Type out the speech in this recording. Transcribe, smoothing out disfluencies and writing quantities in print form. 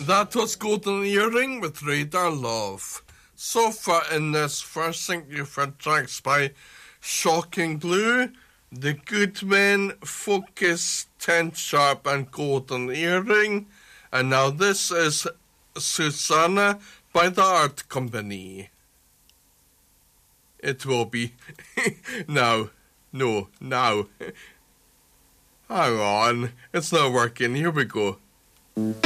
That was Golden Earring with Radar Love. So far in this first sync, you've heard tracks by Shocking Blue, The Good Men, Focus, 10 Sharp and Golden Earring. And now this is Susanna by The Art Company. It will be now. No, now. Hang on, it's not working. Here we go.